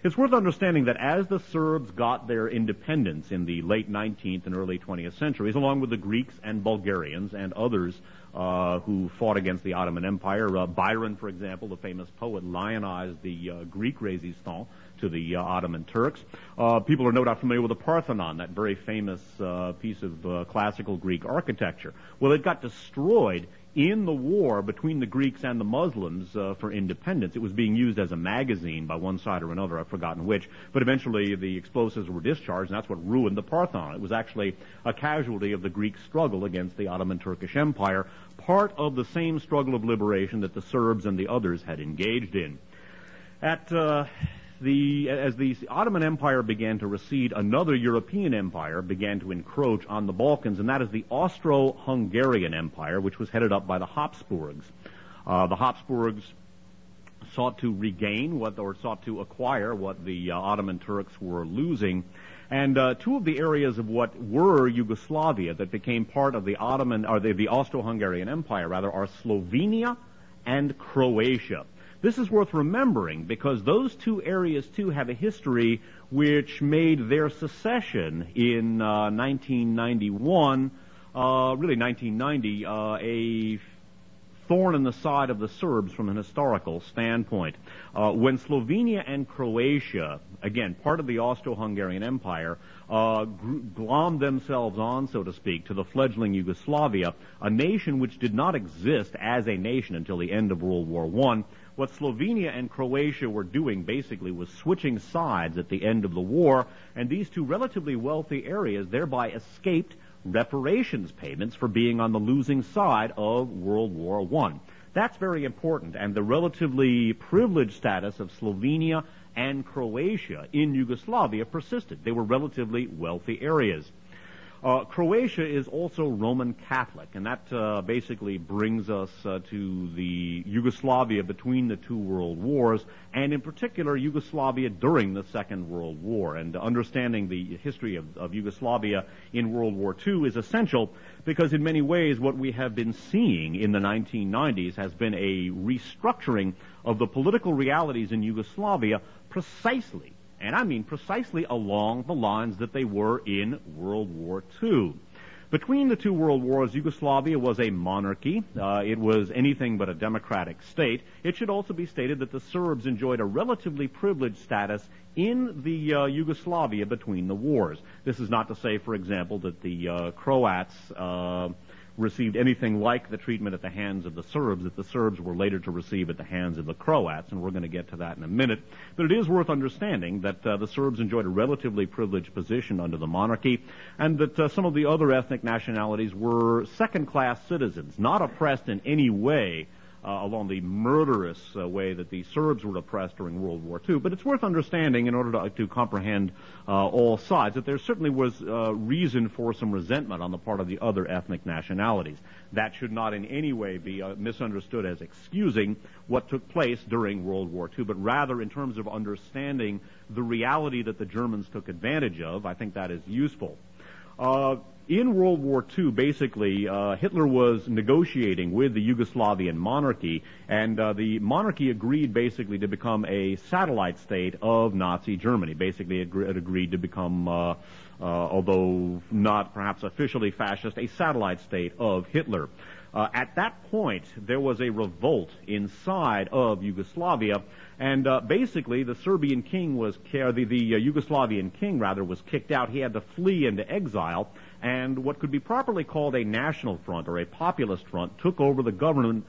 It's worth understanding that as the Serbs got their independence in the late 19th and early 20th centuries, along with the Greeks and Bulgarians and others who fought against the Ottoman Empire, Byron, for example, the famous poet, lionized the Greek resistance to the Ottoman Turks. People are no doubt familiar with the Parthenon, that very famous piece of classical Greek architecture. Well, it got destroyed in the war between the Greeks and the Muslims for independence. It was being used as a magazine by one side or another, I've forgotten which, but eventually the explosives were discharged, and that's what ruined the Parthenon. It was actually a casualty of the Greek struggle against the Ottoman Turkish Empire, part of the same struggle of liberation that the Serbs and the others had engaged in. As the Ottoman Empire began to recede, another European empire began to encroach on the Balkans, and that is the Austro-Hungarian Empire, which was headed up by the Habsburgs. The Habsburgs sought to acquire what the Ottoman Turks were losing. And two of the areas of what were Yugoslavia that became part of the the Austro-Hungarian Empire, are Slovenia and Croatia. This is worth remembering because those two areas, too, have a history which made their secession in 1991, 1990, a thorn in the side of the Serbs from an historical standpoint. When Slovenia and Croatia, again, part of the Austro-Hungarian Empire, glommed themselves on, so to speak, to the fledgling Yugoslavia, a nation which did not exist as a nation until the end of World War I, what Slovenia and Croatia were doing basically was switching sides at the end of the war, and these two relatively wealthy areas thereby escaped reparations payments for being on the losing side of World War I. That's very important, and the relatively privileged status of Slovenia and Croatia in Yugoslavia persisted. They were relatively wealthy areas. Croatia is also Roman Catholic, and that basically brings us to the Yugoslavia between the two world wars, and in particular Yugoslavia during the Second World War. And understanding the history of Yugoslavia in World War II is essential because in many ways what we have been seeing in the 1990s has been a restructuring of the political realities in Yugoslavia precisely, and I mean precisely along the lines that they were in World War II. Between the two world wars, Yugoslavia was a monarchy. It was anything but a democratic state. It should also be stated that the Serbs enjoyed a relatively privileged status in the Yugoslavia between the wars. This is not to say, for example, that the Croats received anything like the treatment at the hands of the Serbs that the Serbs were later to receive at the hands of the Croats, and we're going to get to that in a minute. But it is worth understanding that the Serbs enjoyed a relatively privileged position under the monarchy, and that some of the other ethnic nationalities were second-class citizens, not oppressed in any way along the murderous way that the Serbs were oppressed during World War II. But it's worth understanding in order to comprehend all sides that there certainly was reason for some resentment on the part of the other ethnic nationalities. That should not in any way be misunderstood as excusing what took place during World War II, but rather in terms of understanding the reality that the Germans took advantage of. I think that is useful. In World War II, basically, Hitler was negotiating with the Yugoslavian monarchy, and the monarchy agreed basically to become a satellite state of Nazi Germany. Basically, it agreed to become, although not perhaps officially fascist, a satellite state of Hitler. At that point, there was a revolt inside of Yugoslavia, and basically the Serbian king was, the Yugoslavian king rather, was kicked out. He had to flee into exile, and what could be properly called a national front or a populist front took over the government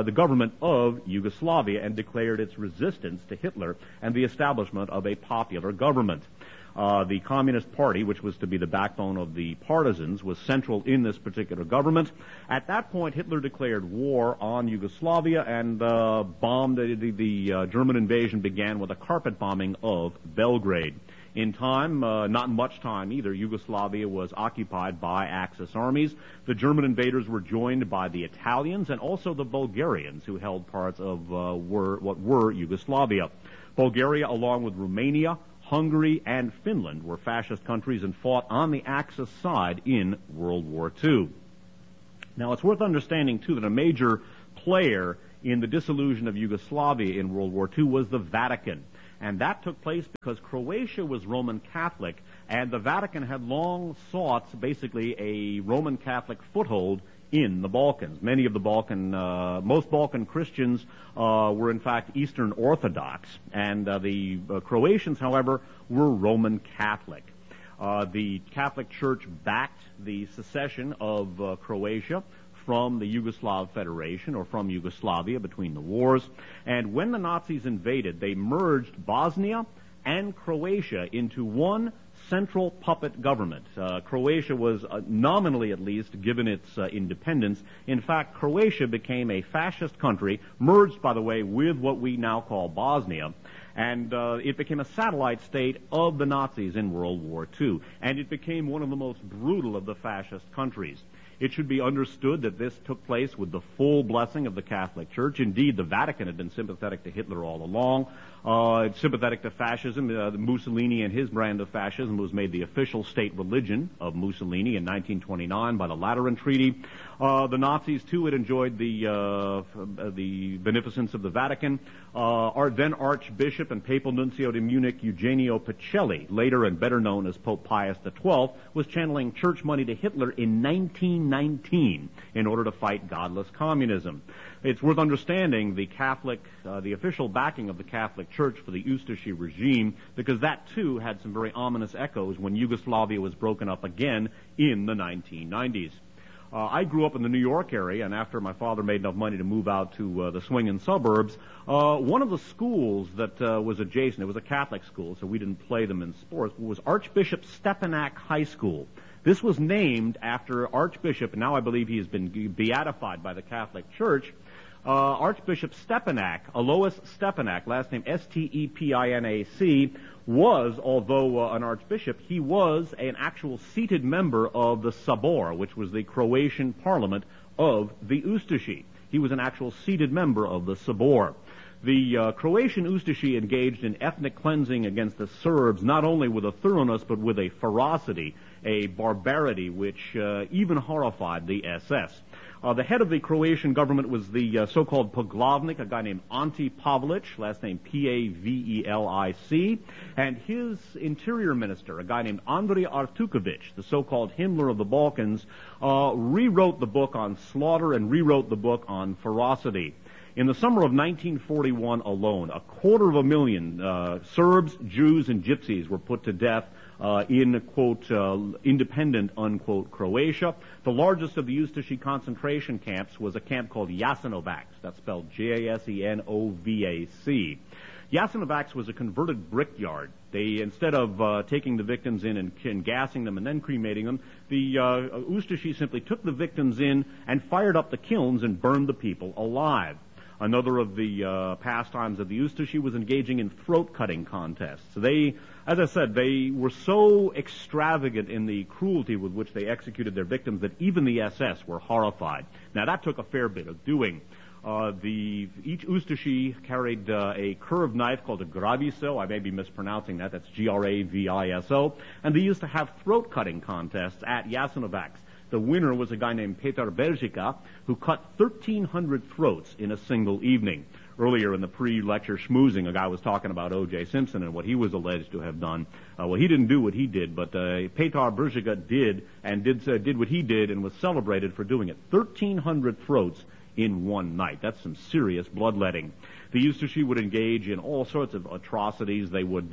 of Yugoslavia and declared its resistance to Hitler and the establishment of a popular government. The Communist Party, which was to be the backbone of the partisans, was central in this particular government. At that point, Hitler declared war on Yugoslavia and bombed. The German invasion began with a carpet bombing of Belgrade. In time, not much time either, Yugoslavia was occupied by Axis armies. The German invaders were joined by the Italians and also the Bulgarians, who held parts of what were Yugoslavia. Bulgaria, along with Romania, Hungary, and Finland were fascist countries and fought on the Axis side in World War II. Now, it's worth understanding, too, that a major player in the dissolution of Yugoslavia in World War II was the Vatican. And that took place because Croatia was Roman Catholic, and the Vatican had long sought basically a Roman Catholic foothold in the Balkans. Most Balkan Christians were in fact Eastern Orthodox, and the Croatians, however, were Roman Catholic. The Catholic Church backed the secession of Croatia from the Yugoslav Federation, or from Yugoslavia between the wars. And when the Nazis invaded, they merged Bosnia and Croatia into one central puppet government. Croatia was, nominally at least, given its independence. In fact, Croatia became a fascist country, merged, by the way, with what we now call Bosnia. And it became a satellite state of the Nazis in World War II. And it became one of the most brutal of the fascist countries. It should be understood that this took place with the full blessing of the Catholic Church. Indeed, the Vatican had been sympathetic to Hitler all along, sympathetic to fascism. Mussolini and his brand of fascism was made the official state religion of Mussolini in 1929 by the Lateran Treaty. The Nazis, too, had enjoyed the beneficence of the Vatican. Our then Archbishop and Papal Nuncio de Munich, Eugenio Pacelli, later and better known as Pope Pius XII, was channeling church money to Hitler in 1919 in order to fight godless communism. It's worth understanding the official backing of the Catholic Church for the Ustashi regime, because that too had some very ominous echoes when Yugoslavia was broken up again in the 1990s. I grew up in the New York area, and after my father made enough money to move out to the swinging suburbs, one of the schools that was adjacent, it was a Catholic school, so we didn't play them in sports, was Archbishop Stepanak High School. This was named after Archbishop, and now I believe he has been beatified by the Catholic Church, Archbishop Stepanak, Alois Stepanak, last name Stepinac, was, although an archbishop, he was an actual seated member of the Sabor, which was the Croatian parliament of the Ustashi. He was an actual seated member of the Sabor. The Croatian Ustashi engaged in ethnic cleansing against the Serbs, not only with a thoroughness, but with a ferocity, a barbarity which even horrified the SS. The head of the Croatian government was the so-called Poglavnik, a guy named Ante Pavelic, last name Pavelic, and his interior minister, a guy named Andrei Artukovic, the so-called Himmler of the Balkans, rewrote the book on slaughter and rewrote the book on ferocity. In the summer of 1941 alone, 250,000 Serbs, Jews, and Gypsies were put to death in, quote, independent, unquote, Croatia. The largest of the Ustashi concentration camps was a camp called Jasenovac. That's spelled Jasenovac. Jasenovac was a converted brickyard. They, instead of taking the victims in and gassing them and then cremating them, the Ustashi simply took the victims in and fired up the kilns and burned the people alive. Another of the pastimes of the Ustashi was engaging in throat-cutting contests. They, as I said, they were so extravagant in the cruelty with which they executed their victims that even the SS were horrified. Now, that took a fair bit of doing. Each Ustashi carried a curved knife called a graviso. I may be mispronouncing that. That's Graviso. And they used to have throat-cutting contests at Jasenovac. The winner was a guy named Petar Beržica, who cut 1,300 throats in a single evening. Earlier in the pre-lecture schmoozing, a guy was talking about O.J. Simpson and what he was alleged to have done. Well, he didn't do what he did, but Petar Beržica did what he did and was celebrated for doing it. 1,300 throats in one night. That's some serious bloodletting. The Ustashi would engage in all sorts of atrocities. They would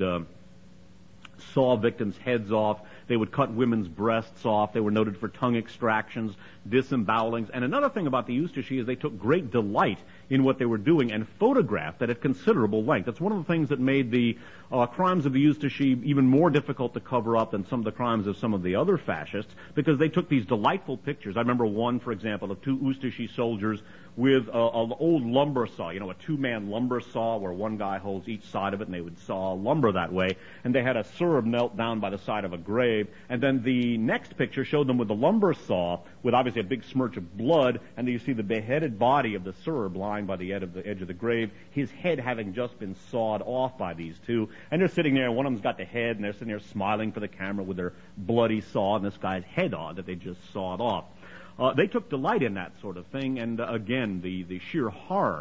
saw victims' heads off. They would cut women's breasts off. They were noted for tongue extractions, disembowelings. And another thing about the Ustashi is they took great delight in what they were doing and photographed that at considerable length. That's one of the things that made the crimes of the Ustashi even more difficult to cover up than some of the crimes of some of the other fascists, because they took these delightful pictures. I remember one, for example, of two Ustashi soldiers with an old lumber saw, a two-man lumber saw where one guy holds each side of it, and they would saw lumber that way. And they had a Serb knelt down by the side of a grave. And then the next picture showed them with the lumber saw, with obviously a big smirch of blood, and then you see the beheaded body of the Serb lying by the edge of the grave, his head having just been sawed off by these two. And they're sitting there, and one of them's got the head, and they're sitting there smiling for the camera with their bloody saw and this guy's head on that they just sawed off. They took delight in that sort of thing, and again, the sheer horror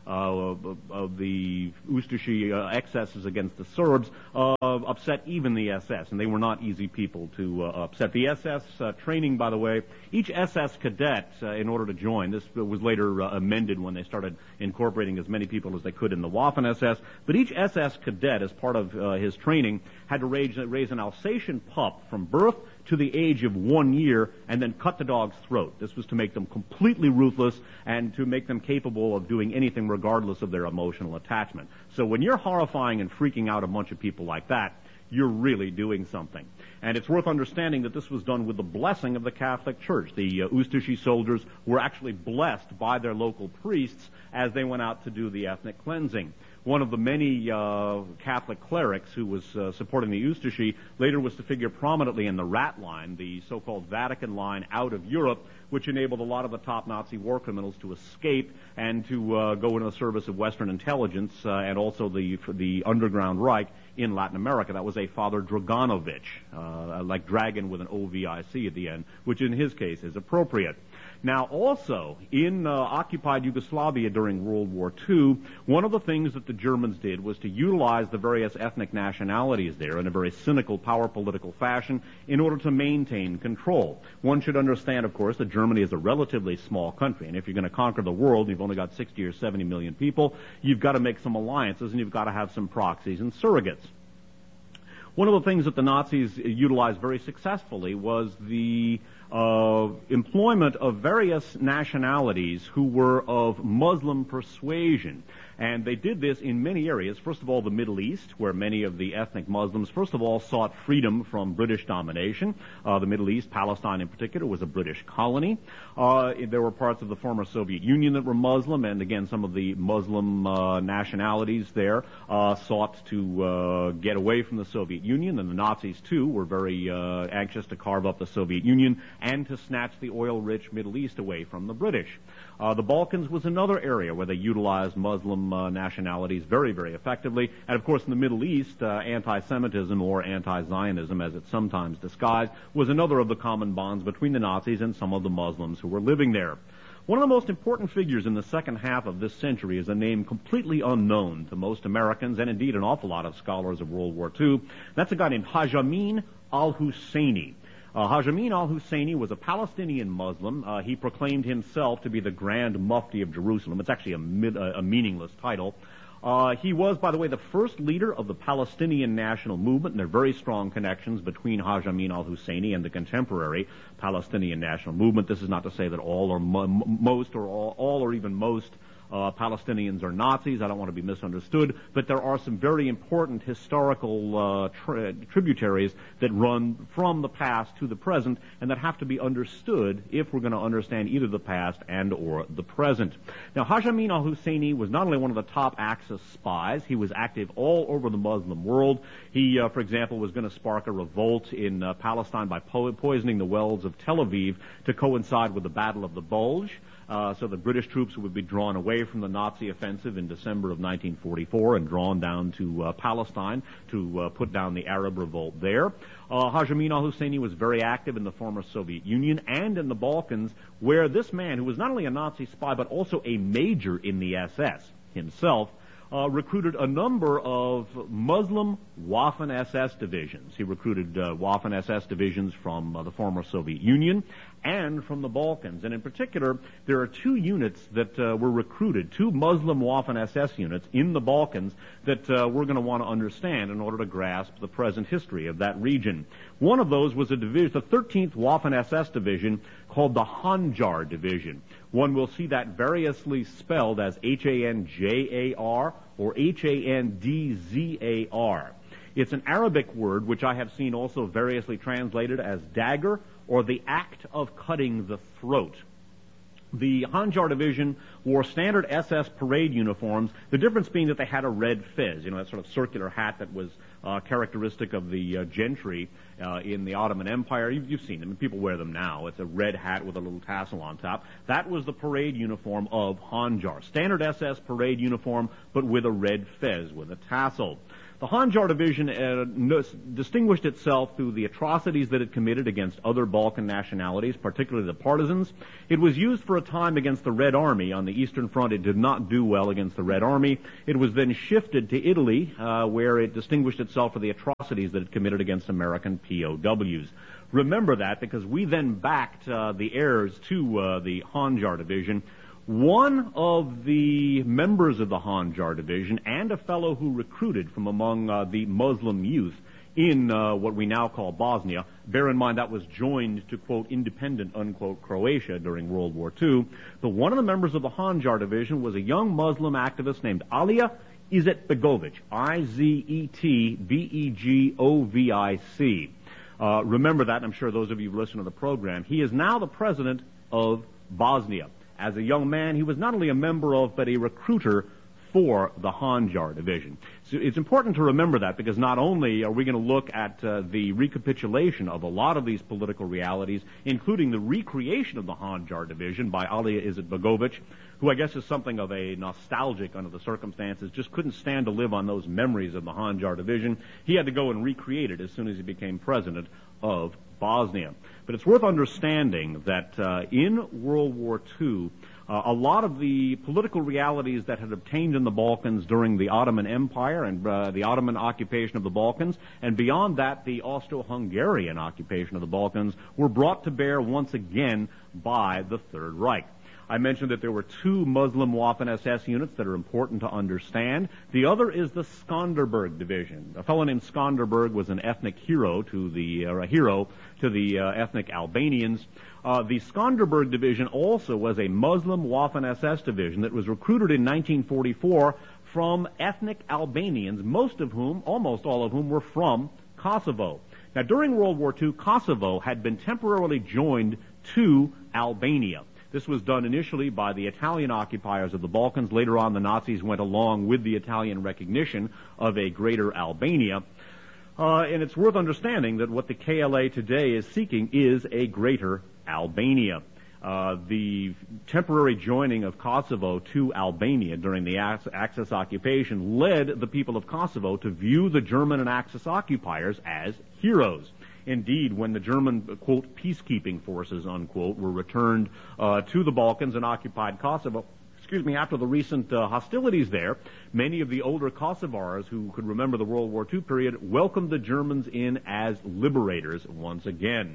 of the Ustashi excesses against the Serbs upset even the SS, and they were not easy people to upset. The SS training, by the way, each SS cadet, in order to join, this was later amended when they started incorporating as many people as they could in the Waffen-SS, but each SS cadet, as part of his training, had to raise an Alsatian pup from birth to the age of 1 year and then cut the dog's throat. This was to make them completely ruthless and to make them capable of doing anything regardless of their emotional attachment. So when you're horrifying and freaking out a bunch of people like that, you're really doing something. And it's worth understanding that this was done with the blessing of the Catholic Church. The Ustashi soldiers were actually blessed by their local priests as they went out to do the ethnic cleansing. One of the many Catholic clerics who was supporting the Ustashi later was to figure prominently in the Rat Line, the so-called Vatican line out of Europe, which enabled a lot of the top Nazi war criminals to escape and to go into the service of Western intelligence and also the underground Reich in Latin America. That was a Father Draganovich, like dragon with an O-V-I-C at the end, which in his case is appropriate. Now, also, in occupied Yugoslavia during World War II, one of the things that the Germans did was to utilize the various ethnic nationalities there in a very cynical power political fashion in order to maintain control. One should understand, of course, that Germany is a relatively small country, and if you're going to conquer the world, you've only got 60 or 70 million people, you've got to make some alliances and you've got to have some proxies and surrogates. One of the things that the Nazis utilized very successfully was the employment of various nationalities who were of Muslim persuasion. And they did this in many areas. First of all, the Middle East, where many of the ethnic Muslims, first of all, sought freedom from British domination. The Middle East, Palestine in particular, was a British colony. There were parts of the former Soviet Union that were Muslim, and again, some of the Muslim nationalities there sought to get away from the Soviet Union, and the Nazis, too, were very anxious to carve up the Soviet Union and to snatch the oil-rich Middle East away from the British. The Balkans was another area where they utilized Muslim nationalities very, very effectively. And, of course, in the Middle East, anti-Semitism, or anti-Zionism, as it's sometimes disguised, was another of the common bonds between the Nazis and some of the Muslims who were living there. One of the most important figures in the second half of this century is a name completely unknown to most Americans and, indeed, an awful lot of scholars of World War II. That's a guy named Haj Amin al-Husseini. Haj Amin al-Husseini was a Palestinian Muslim. He proclaimed himself to be the Grand Mufti of Jerusalem. It's actually a meaningless title. He was, by the way, the first leader of the Palestinian national movement, and there are very strong connections between Haj Amin al-Husseini and the contemporary Palestinian national movement. This is not to say that all or most or all or even most Palestinians are Nazis. I don't want to be misunderstood, but there are some very important historical tributaries that run from the past to the present and that have to be understood if we're going to understand either the past and or the present. Now, Haj Amin al-Husseini was not only one of the top Axis spies, he was active all over the Muslim world. He, for example, was going to spark a revolt in Palestine by poisoning the wells of Tel Aviv to coincide with the Battle of the Bulge. So the British troops would be drawn away from the Nazi offensive in December of 1944 and drawn down to Palestine to put down the Arab revolt there. Haj Amin al-Husseini was very active in the former Soviet Union and in the Balkans, where this man, who was not only a Nazi spy but also a major in the SS himself, recruited a number of Muslim Waffen-SS divisions. He recruited Waffen-SS divisions from the former Soviet Union and from the Balkans. And in particular, there are two units that were recruited, two Muslim Waffen-SS units in the Balkans that we're going to want to understand in order to grasp the present history of that region. One of those was a division, the 13th Waffen-SS division, called the Handjar Division. One will see that variously spelled as Hanjar or Handzar. It's an Arabic word which I have seen also variously translated as dagger or the act of cutting the throat. The Handjar Division wore standard SS parade uniforms, the difference being that they had a red fez, that sort of circular hat that was characteristic of the gentry in the Ottoman Empire. You've seen them. People wear them now. It's a red hat with a little tassel on top. That was the parade uniform of Handjar. Standard SS parade uniform, but with a red fez with a tassel. The Handjar Division distinguished itself through the atrocities that it committed against other Balkan nationalities, particularly the partisans. It was used for a time against the Red Army. On the Eastern Front, it did not do well against the Red Army. It was then shifted to Italy, where it distinguished itself for the atrocities that it committed against American POWs. Remember that, because we then backed the heirs to the Handjar Division. One of the members of the Handjar Division and a fellow who recruited from among the Muslim youth in what we now call Bosnia, bear in mind that was joined to, quote, independent, unquote, Croatia during World War II, but one of the members of the Handjar Division was a young Muslim activist named Alija Izetbegovic, I-Z-E-T-B-E-G-O-V-I-C. Remember that, and I'm sure those of you who listen to the program. He is now the president of Bosnia. As a young man, he was not only a member of, but a recruiter for the Handjar Division. So it's important to remember that, because not only are we going to look at the recapitulation of a lot of these political realities, including the recreation of the Handjar Division by Alija Izetbegovic, who I guess is something of a nostalgic under the circumstances, just couldn't stand to live on those memories of the Handjar Division. He had to go and recreate it as soon as he became president of Bosnia. But it's worth understanding that in World War II, a lot of the political realities that had obtained in the Balkans during the Ottoman Empire and the Ottoman occupation of the Balkans, and beyond that, the Austro-Hungarian occupation of the Balkans, were brought to bear once again by the Third Reich. I mentioned that there were two Muslim Waffen-SS units that are important to understand. The other is the Skanderberg Division. A fellow named Skanderberg was an ethnic hero to the ethnic Albanians. The Skanderberg Division also was a Muslim Waffen-SS division that was recruited in 1944 from ethnic Albanians, almost all of whom were from Kosovo. Now, during World War II, Kosovo had been temporarily joined to Albania. This was done initially by the Italian occupiers of the Balkans. Later on, the Nazis went along with the Italian recognition of a greater Albania. And it's worth understanding that what the KLA today is seeking is a greater Albania. The temporary joining of Kosovo to Albania during the Axis occupation led the people of Kosovo to view the German and Axis occupiers as heroes. Indeed, when the German, quote, peacekeeping forces, unquote, were returned to the Balkans and occupied Kosovo, after the recent hostilities there, many of the older Kosovars who could remember the World War II period welcomed the Germans in as liberators once again.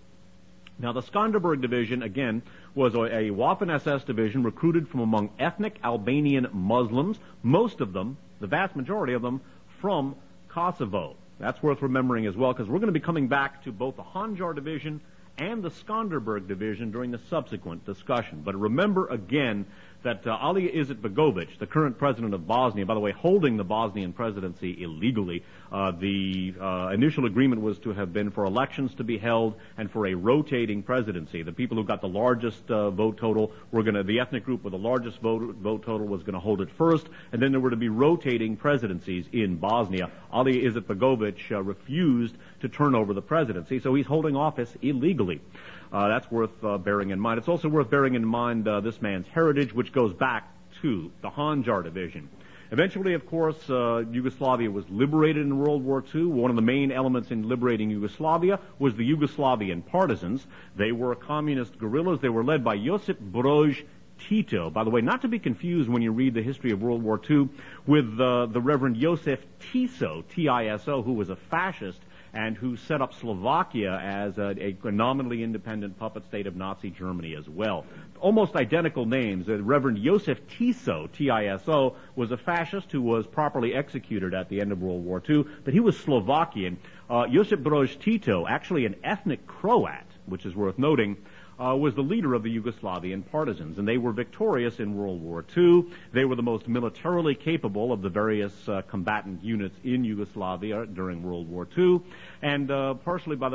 Now, the Skanderberg Division, again, was a Waffen-SS division recruited from among ethnic Albanian Muslims, most of them, the vast majority of them, from Kosovo. That's worth remembering as well, because we're going to be coming back to both the Handjar Division and the Skanderberg Division during the subsequent discussion. But remember again that Alija Izetbegovic, the current president of Bosnia, by the way, holding the Bosnian presidency illegally, the initial agreement was to have been for elections to be held and for a rotating presidency. The people who got the largest vote total the ethnic group with the largest vote total was going to hold it first, and then there were to be rotating presidencies in Bosnia. Alija Izetbegovic refused to turn over the presidency, so he's holding office illegally. That's worth bearing in mind. It's also worth bearing in mind this man's heritage, which goes back to the Handjar Division. Eventually, of course, Yugoslavia was liberated in World War II. One of the main elements in liberating Yugoslavia was the Yugoslavian partisans. They were communist guerrillas. They were led by Josip Broz Tito. By the way, not to be confused when you read the history of World War II with the Reverend Josef Tiso, T-I-S-O, who was a fascist and who set up Slovakia as a nominally independent puppet state of Nazi Germany as well. Almost identical names. Reverend Josef Tiso, T-I-S-O, was a fascist who was properly executed at the end of World War II, but he was Slovakian. Josip Broz Tito, actually an ethnic Croat, which is worth noting, was the leader of the Yugoslavian partisans, and they were victorious in World War II. They were the most militarily capable of the various combatant units in Yugoslavia during World War II, and partially due to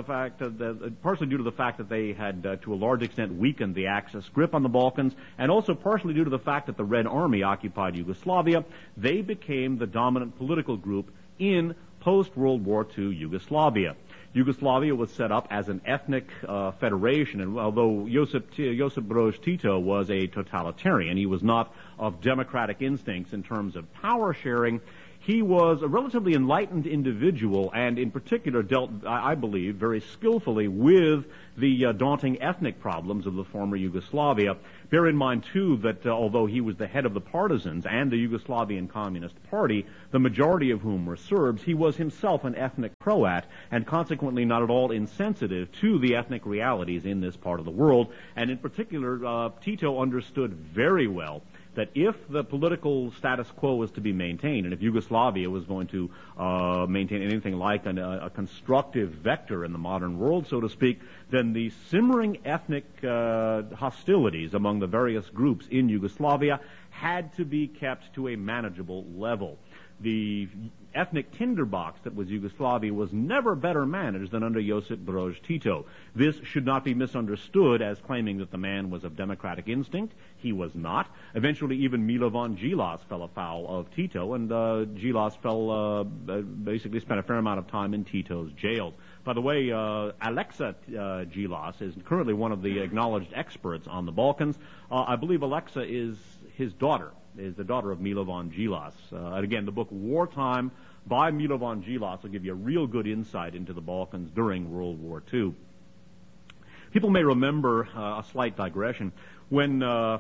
the fact that they had, to a large extent, weakened the Axis grip on the Balkans, and also partially due to the fact that the Red Army occupied Yugoslavia, they became the dominant political group in post-World War II Yugoslavia. Yugoslavia was set up as an ethnic federation, and although Josip Broz Tito was a totalitarian, he was not of democratic instincts in terms of power sharing, He was a relatively enlightened individual and in particular dealt, I believe, very skillfully with the daunting ethnic problems of the former Yugoslavia. Bear in mind, too, that although he was the head of the partisans and the Yugoslavian Communist Party, the majority of whom were Serbs, he was himself an ethnic Croat and consequently not at all insensitive to the ethnic realities in this part of the world. And in particular, Tito understood very well that if the political status quo was to be maintained, and if Yugoslavia was going to maintain anything like a constructive vector in the modern world, so to speak, then the simmering ethnic hostilities among the various groups in Yugoslavia had to be kept to a manageable level. The ethnic tinderbox that was Yugoslavia was never better managed than under Josip Broz Tito. This should not be misunderstood as claiming that the man was of democratic instinct. He was not. Eventually, even Milovan Djilas fell afoul of Tito, and Djilas basically spent a fair amount of time in Tito's jails. By the way, Alexa Djilas is currently one of the acknowledged experts on the Balkans. I believe Alexa is his daughter. Is the daughter of Milovan Djilas. And again, the book Wartime by Milovan Djilas will give you a real good insight into the Balkans during World War II. People may remember a slight digression when, I'm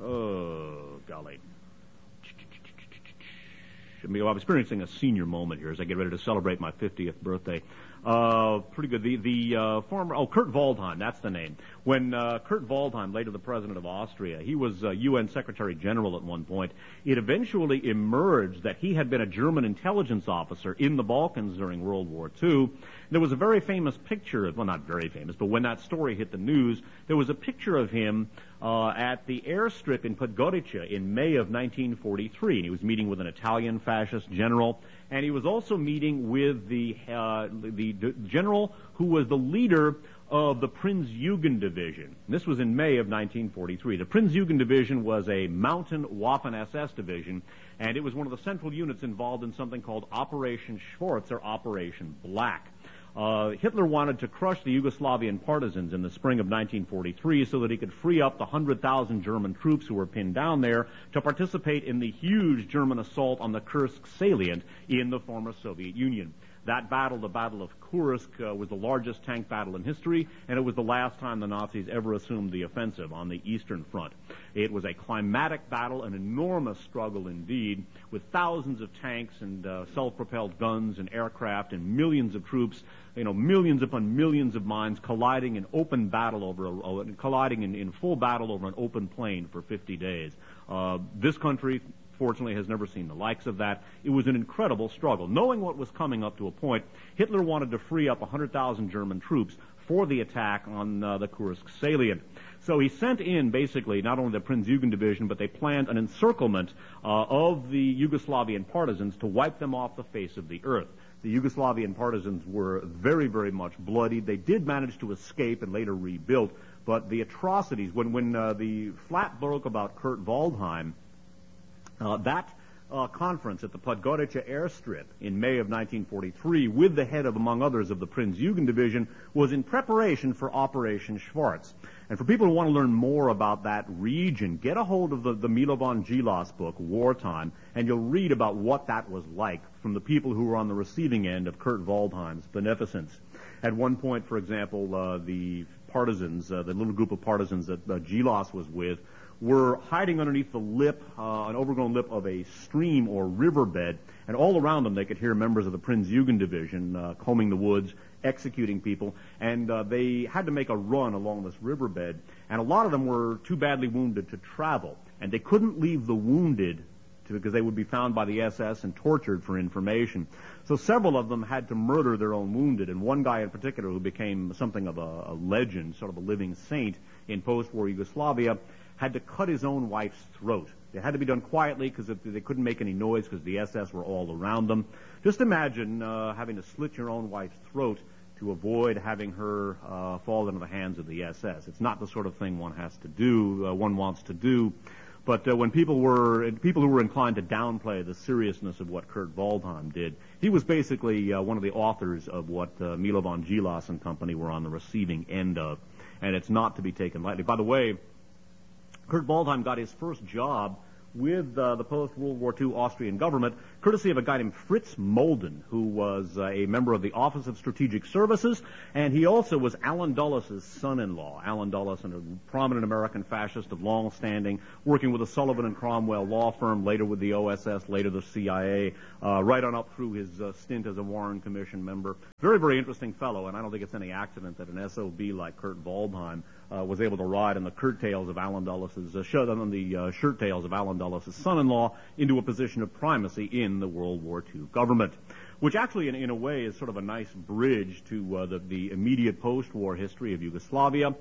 experiencing a senior moment here as I get ready to celebrate my 50th birthday. Pretty good. The former, Kurt Waldheim, that's the name. When Kurt Waldheim, later the president of Austria, he was UN Secretary General at one point, it eventually emerged that he had been a German intelligence officer in the Balkans during World War II. There was a very famous picture, well, not very famous, but when that story hit the news, there was a picture of him at the airstrip in Podgorica in May of 1943, and he was meeting with an Italian fascist general, and he was also meeting with the general who was the leader of the Prinzjugend Division. This was in May of 1943. The Prinzjugend Division was a mountain Waffen-SS division, and it was one of the central units involved in something called Operation Schwarz or Operation Black. Hitler wanted to crush the Yugoslavian partisans in the spring of 1943 so that he could free up the 100,000 German troops who were pinned down there to participate in the huge German assault on the Kursk salient in the former Soviet Union. That battle, the Battle of Kursk, was the largest tank battle in history, and it was the last time the Nazis ever assumed the offensive on the Eastern Front. It was a climatic battle, an enormous struggle indeed, with thousands of tanks and self-propelled guns and aircraft and millions of troops, millions upon millions of mines colliding in open battle colliding in full battle over an open plain for 50 days. This country, fortunately, has never seen the likes of that. It was an incredible struggle. Knowing what was coming up to a point, Hitler wanted to free up 100,000 German troops for the attack on the Kursk salient. So he sent in, basically, not only the Prinzjugend Division, but they planned an encirclement of the Yugoslavian partisans to wipe them off the face of the earth. The Yugoslavian partisans were very, very much bloodied. They did manage to escape and later rebuilt, but the atrocities, when the flat broke about Kurt Waldheim, that conference at the Podgorica airstrip in May of 1943 with the head of, among others, of the Prinzjugend Division was in preparation for Operation Schwarz. And for people who want to learn more about that region, get a hold of the Milovan Djilas book, Wartime, and you'll read about what that was like from the people who were on the receiving end of Kurt Waldheim's beneficence. At one point, for example, the partisans, the little group of partisans that Djilas was with, were hiding underneath the lip, an overgrown lip of a stream or riverbed, and all around them they could hear members of the Prinzjugend Division combing the woods, executing people, and they had to make a run along this riverbed, and a lot of them were too badly wounded to travel, and they couldn't leave the wounded because they would be found by the SS and tortured for information. So several of them had to murder their own wounded, and one guy in particular who became something of a legend, sort of a living saint in post-war Yugoslavia, had to cut his own wife's throat. It had to be done quietly because they couldn't make any noise because the SS were all around them. Just imagine having to slit your own wife's throat to avoid having her fall into the hands of the SS. It's not the sort of thing one wants to do. But when people who were inclined to downplay the seriousness of what Kurt Waldheim did, he was basically one of the authors of what Milovan Djilas and company were on the receiving end of, and it's not to be taken lightly. By the way, Kurt Waldheim got his first job with the post-World War II Austrian government courtesy of a guy named Fritz Molden, who was a member of the Office of Strategic Services, and he also was Allen Dulles' son-in-law. Allen Dulles, a prominent American fascist of long standing, working with the Sullivan and Cromwell law firm, later with the OSS, later the CIA, right on up through his stint as a Warren Commission member. Very, very interesting fellow, and I don't think it's any accident that an SOB like Kurt Waldheim was able to ride on the shirt tails of Allen Dulles' son-in-law into a position of primacy in the World War II government, which actually, in a way, is sort of a nice bridge to the immediate post-war history of Yugoslavia.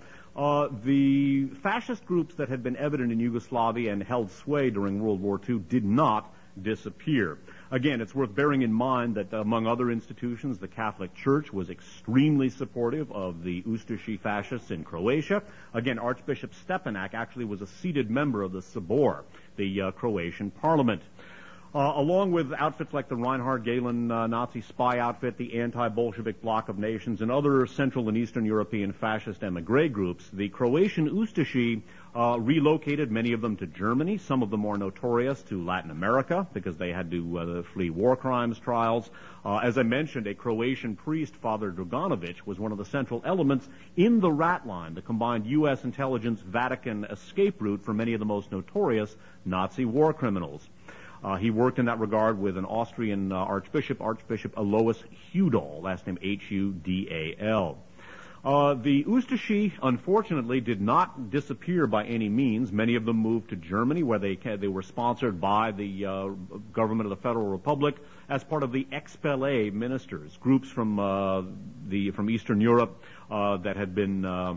The fascist groups that had been evident in Yugoslavia and held sway during World War II did not disappear. Again, it's worth bearing in mind that, among other institutions, the Catholic Church was extremely supportive of the Ustashi fascists in Croatia. Again, Archbishop Stepanak actually was a seated member of the Sabor, the Croatian parliament. Along with outfits like the Reinhard Gehlen Nazi spy outfit, the anti-Bolshevik bloc of nations, and other Central and Eastern European fascist emigre groups, the Croatian Ustashi relocated many of them to Germany, some of the more notorious to Latin America, because they had to flee war crimes trials. As I mentioned, a Croatian priest, Father Draganovic, was one of the central elements in the rat line, the combined U.S. intelligence Vatican escape route for many of the most notorious Nazi war criminals. He worked in that regard with an Austrian archbishop, Archbishop Alois Hudal, last name Hudal. The Ustashi, unfortunately, did not disappear by any means. Many of them moved to Germany, where they were sponsored by the government of the Federal Republic as part of the Expelle ministers, groups from Eastern Europe that had been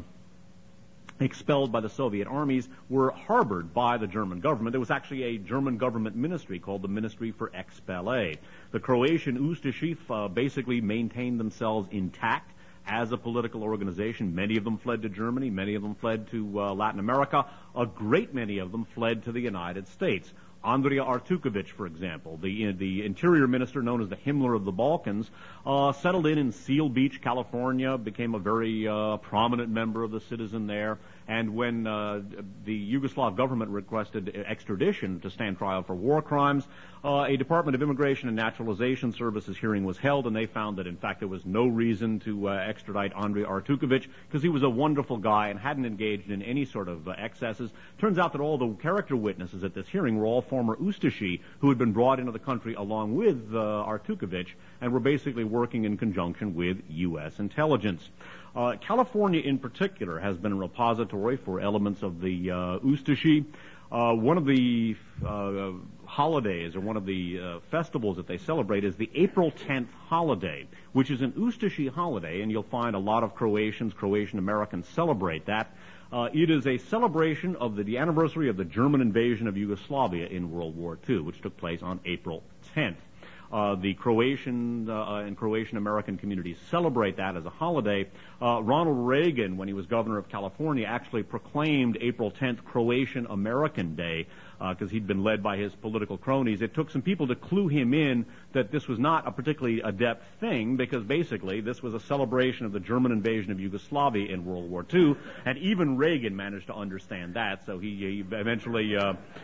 expelled by the Soviet armies, were harbored by the German government. There was actually a German government ministry called the Ministry for Expelle. The Croatian Ustashi basically maintained themselves intact as a political organization. Many of them fled to Germany. Many of them fled to Latin America. A great many of them fled to the United States. Andrija Artukovic, for example, the interior minister known as the Himmler of the Balkans, settled in Seal Beach, California, became a very prominent member of the citizen there. And when the Yugoslav government requested extradition to stand trial for war crimes, a Department of Immigration and Naturalization Services hearing was held, and they found that, in fact, there was no reason to extradite Andrija Artukovic because he was a wonderful guy and hadn't engaged in any sort of excesses. Turns out that all the character witnesses at this hearing were all former Ustashi who had been brought into the country along with Artukovic and were basically working in conjunction with U.S. intelligence. California, in particular, has been a repository for elements of the Ustashi. One of the holidays, or one of the festivals that they celebrate, is the April 10th holiday, which is an Ustashi holiday, and you'll find a lot of Croatian Americans celebrate that. It is a celebration of the anniversary of the German invasion of Yugoslavia in World War II, which took place on April 10th. The Croatian and Croatian American communities celebrate that as a holiday. Ronald Reagan, when he was governor of California, actually proclaimed April 10th Croatian American Day because he'd been led by his political cronies. It took some people to clue him in that this was not a particularly adept thing, because basically this was a celebration of the German invasion of Yugoslavia in World War II, and even Reagan managed to understand that, so he eventually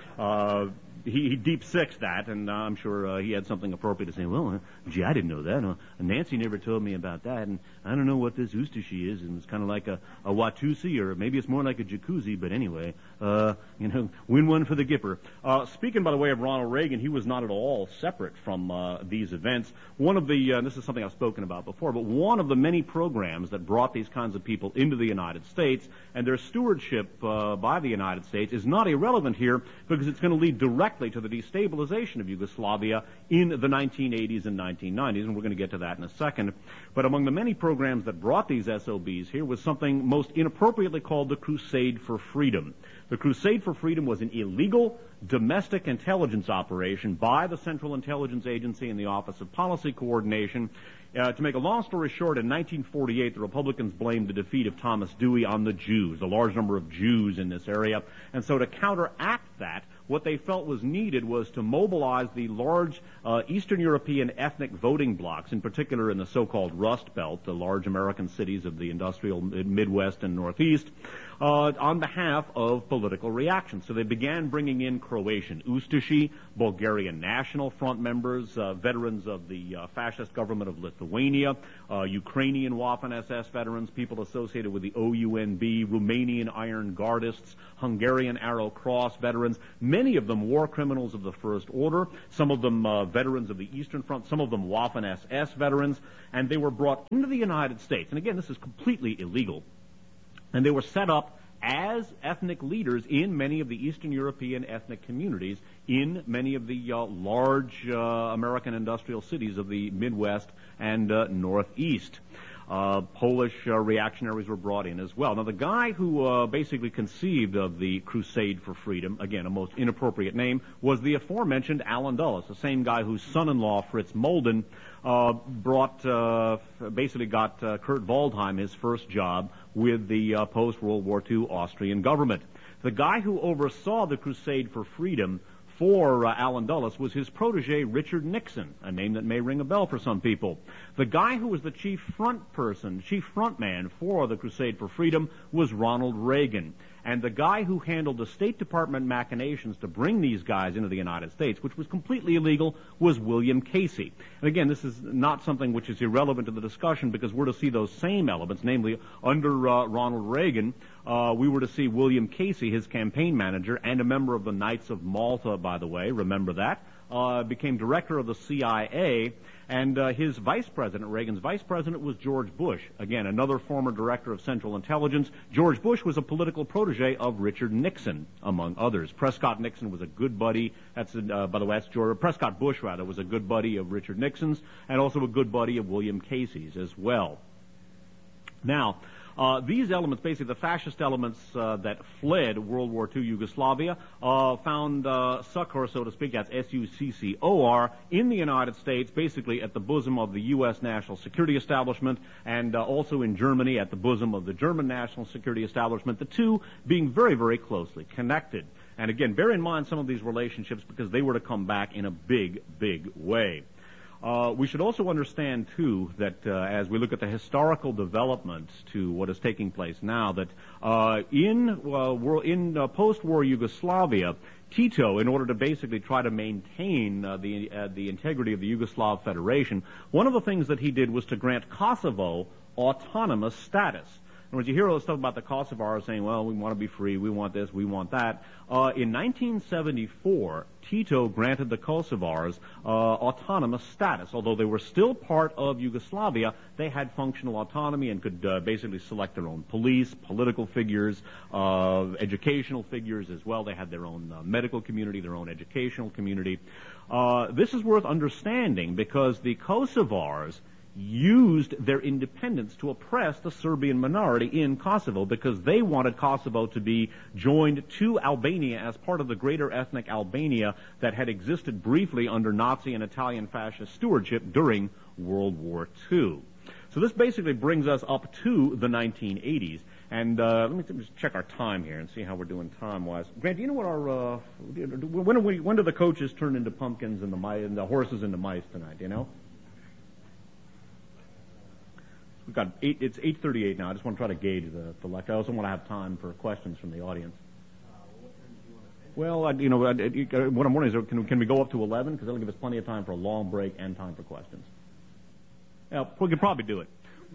he deep-sixed that, and I'm sure he had something appropriate to say. Well, gee, I didn't know that. Nancy never told me about that, and I don't know what this Ustashi is, and it's kind of like a Watusi, or maybe it's more like a jacuzzi, but anyway, win one for the Gipper. Speaking, by the way, of Ronald Reagan, he was not at all separate from these events. One of the, this is something I've spoken about before, but one of the many programs that brought these kinds of people into the United States, and their stewardship by the United States, is not irrelevant here, because it's going to lead directly to the destabilization of Yugoslavia in the 1980s and 1990s, and we're going to get to that in a second. But among the many programs that brought these SOBs here was something most inappropriately called the Crusade for Freedom. The Crusade for Freedom was an illegal domestic intelligence operation by the Central Intelligence Agency and the Office of Policy Coordination. To make a long story short, in 1948, the Republicans blamed the defeat of Thomas Dewey on the Jews, a large number of Jews in this area. And so to counteract that, what they felt was needed was to mobilize the large Eastern European ethnic voting blocs, in particular in the so-called Rust Belt, the large American cities of the industrial Midwest and Northeast, on behalf of political reaction. So they began bringing in Croatian Ustashi, Bulgarian National Front members, veterans of the fascist government of Lithuania, Ukrainian Waffen-SS veterans, people associated with the OUNB, Romanian Iron Guardists, Hungarian Arrow Cross veterans, many of them war criminals of the First Order, some of them veterans of the Eastern Front, some of them Waffen-SS veterans, and they were brought into the United States. And again, this is completely illegal. And they were set up as ethnic leaders in many of the Eastern European ethnic communities in many of the large American industrial cities of the Midwest and Northeast. Polish reactionaries were brought in as well. Now, the guy who basically conceived of the Crusade for Freedom, again, a most inappropriate name, was the aforementioned Allen Dulles, the same guy whose son-in-law, Fritz Molden, basically got Kurt Waldheim his first job with the post-World War II Austrian government. The guy who oversaw the Crusade for Freedom for Allen Dulles was his protege, Richard Nixon, a name that may ring a bell for some people. The guy who was the chief front man for the Crusade for Freedom was Ronald Reagan. And the guy who handled the State Department machinations to bring these guys into the United States, which was completely illegal, was William Casey. And again, this is not something which is irrelevant to the discussion because we're to see those same elements, namely under Ronald Reagan, we were to see William Casey, his campaign manager, and a member of the Knights of Malta, by the way, remember that, became director of the CIA, and his vice president, Reagan's vice president, was George Bush. Again, another former director of Central Intelligence. George Bush was a political protege of Richard Nixon, among others. Prescott Nixon was a good buddy. By the way, that's George. Prescott Bush, rather, was a good buddy of Richard Nixon's, and also a good buddy of William Casey's as well. Now, these elements, basically the fascist elements that fled World War II Yugoslavia, found succor, so to speak, that's S-U-C-C-O-R, in the United States, basically at the bosom of the U.S. national security establishment, and also in Germany at the bosom of the German national security establishment, the two being very, very closely connected. And again, bear in mind some of these relationships because they were to come back in a big, big way. We should also understand, too, that as we look at the historical developments to what is taking place now, that in post-war Yugoslavia, Tito, in order to basically try to maintain the integrity of the Yugoslav Federation, one of the things that he did was to grant Kosovo autonomous status. And when you hear all this stuff about the Kosovars saying, well, we want to be free, we want this, we want that, in 1974, Tito granted the Kosovars autonomous status. Although they were still part of Yugoslavia, they had functional autonomy and could basically select their own police, political figures, educational figures as well. They had their own medical community, their own educational community. This is worth understanding because the Kosovars used their independence to oppress the Serbian minority in Kosovo because they wanted Kosovo to be joined to Albania as part of the greater ethnic Albania that had existed briefly under Nazi and Italian fascist stewardship during World War II. So this basically brings us up to the 1980s. And let me just check our time here and see how we're doing time-wise. Grant, do you know what our when do the coaches turn into pumpkins and the horses into mice tonight? Do you know? We've got it's 8:38 now. I just want to try to gauge the lecture. I also want to have time for questions from the audience. Well, what I'm wondering is, can we go up to 11? Because that'll give us plenty of time for a long break and time for questions. Yeah, we can probably do it.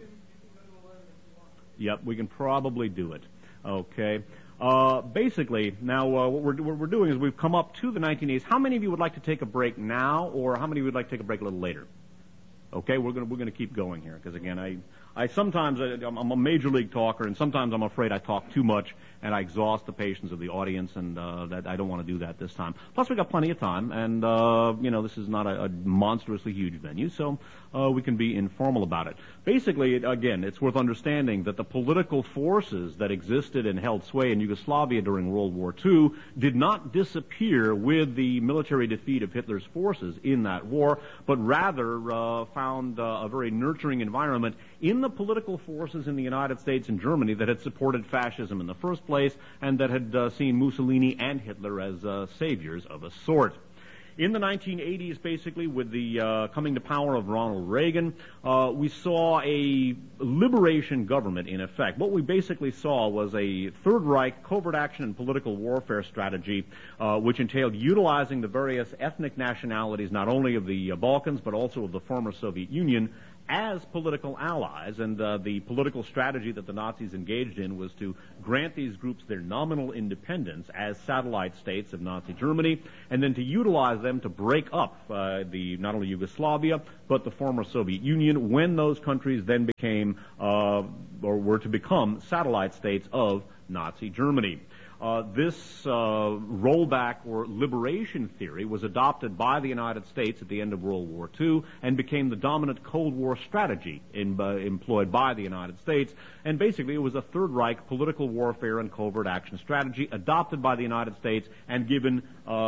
Yep, we can probably do it. Okay. Basically, now what we're doing is we've come up to the 1980s. How many of you would like to take a break now, or how many of you would like to take a break a little later? Okay, we're gonna keep going here because again, I sometimes I'm a major league talker, and sometimes I'm afraid I talk too much and I exhaust the patience of the audience, and that I don't want to do that this time. Plus, we got plenty of time, and this is not a monstrously huge venue, so we can be informal about it. Basically, again, it's worth understanding that the political forces that existed and held sway in Yugoslavia during World War II did not disappear with the military defeat of Hitler's forces in that war, but rather found a very nurturing environment in the political forces in the United States and Germany that had supported fascism in the first place and that had seen Mussolini and Hitler as saviors of a sort. In the 1980s, basically, with the coming to power of Ronald Reagan, we saw a liberation government in effect. What we basically saw was a Third Reich covert action and political warfare strategy, which entailed utilizing the various ethnic nationalities, not only of the Balkans, but also of the former Soviet Union, as political allies. And the political strategy that the Nazis engaged in was to grant these groups their nominal independence as satellite states of Nazi Germany, and then to utilize them to break up not only Yugoslavia, but the former Soviet Union when those countries then became, or were to become, satellite states of Nazi Germany. This rollback or liberation theory was adopted by the United States at the end of World War II and became the dominant Cold War strategy employed by the United States. And basically it was a Third Reich political warfare and covert action strategy adopted by the United States and given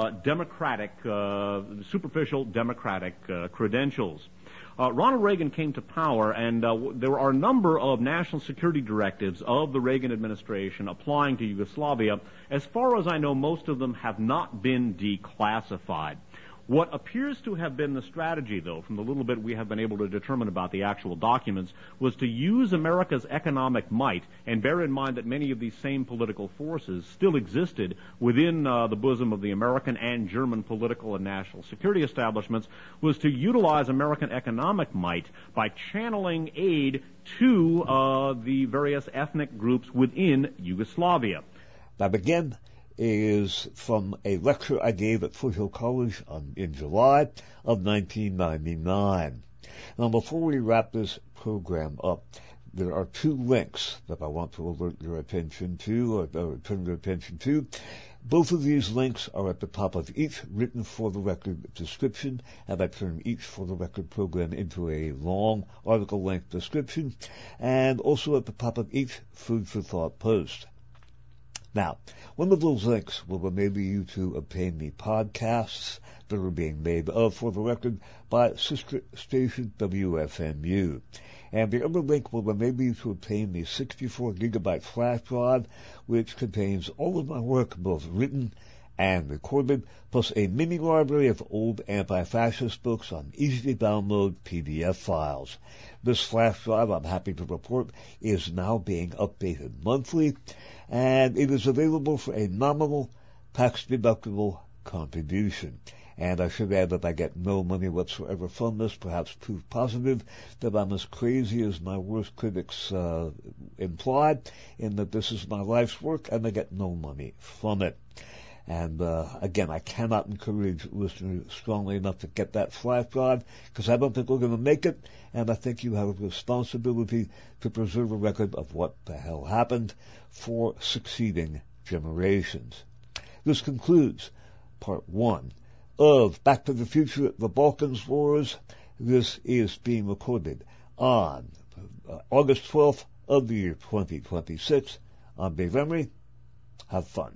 superficial democratic credentials. Ronald Reagan came to power, and there are a number of national security directives of the Reagan administration applying to Yugoslavia. As far as I know, most of them have not been declassified. What appears to have been the strategy, though, from the little bit we have been able to determine about the actual documents, was to use America's economic might, and bear in mind that many of these same political forces still existed within the bosom of the American and German political and national security establishments, was to utilize American economic might by channeling aid to the various ethnic groups within Yugoslavia. Now, again, is from a lecture I gave at Foothill College in July of 1999. Now, before we wrap this program up, there are two links that I want to alert your attention to, or turn your attention to. Both of these links are at the top of each written for the record description, and I turn each for the record program into a long article-length description, and also at the top of each food for thought post. Now, one of those links will enable you to obtain the podcasts that are being made of For the Record by sister station WFMU. And the other link will enable you to obtain the 64-gigabyte flash drive, which contains all of my work, both written and recorded, plus a mini library of old anti-fascist books on easy-to-download PDF files. This flash drive, I'm happy to report, is now being updated monthly, and it is available for a nominal tax-deductible contribution. And I should add that I get no money whatsoever from this, perhaps proof positive that I'm as crazy as my worst critics implied, in that this is my life's work and I get no money from it. And again, I cannot encourage listeners strongly enough to get that flash drive, because I don't think we're going to make it, and I think you have a responsibility to preserve a record of what the hell happened for succeeding generations. This concludes part 1 of Back to the Future, The Balkans Wars. This is being recorded on August 12th of the year 2026. I'm Dave Emery. Have fun.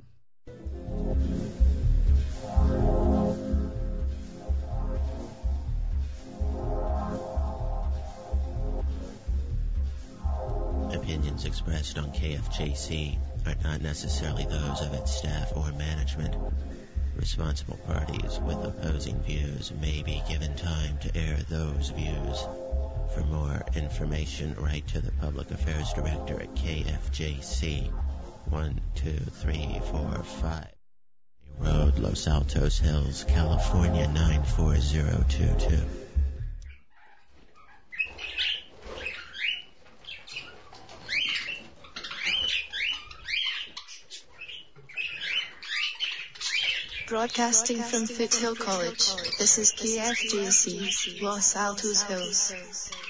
Opinions expressed on KFJC are not necessarily those of its staff or management. Responsible parties with opposing views may be given time to air those views. For more information, write to the Public Affairs Director at KFJC, 12345 Road, Los Altos Hills, California 94022. Broadcasting from Foothill College, this is KFJC, Los Altos Hills.